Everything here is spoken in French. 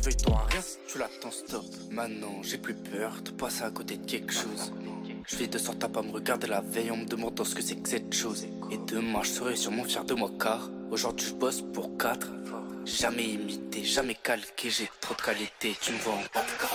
veuilles toi rien si tu l'attends stop. Maintenant j'ai plus peur de passer à côté de quelque chose. Je fais de sorte à pas me regarder la veille en me demandant ce que c'est que cette chose. Et demain je serai sûrement fier de moi car aujourd'hui je bosse pour 4. Jamais imité, jamais calqué, j'ai trop de qualité, tu me vois en haut.